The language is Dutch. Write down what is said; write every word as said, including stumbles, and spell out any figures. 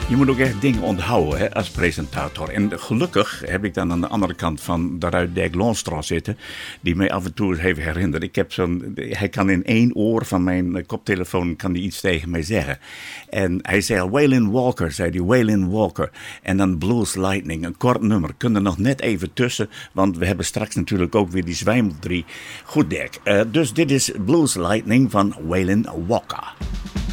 Je moet ook echt dingen onthouden hè, als presentator. En gelukkig heb ik dan aan de andere kant van daaruit Dirk Loonstra zitten, die mij af en toe heeft herinnerd. Ik heb zo'n, hij kan in één oor van mijn koptelefoon kan hij iets tegen mij zeggen. En hij zei Waylon Walker, zei hij, Waylon Walker. En dan Blues Lightning, een kort nummer. Kunnen er nog net even tussen, want we hebben straks natuurlijk ook weer die Zwijmeldrie. Goed Dirk, uh, dus dit is Blues Lightning van Waylon Walker.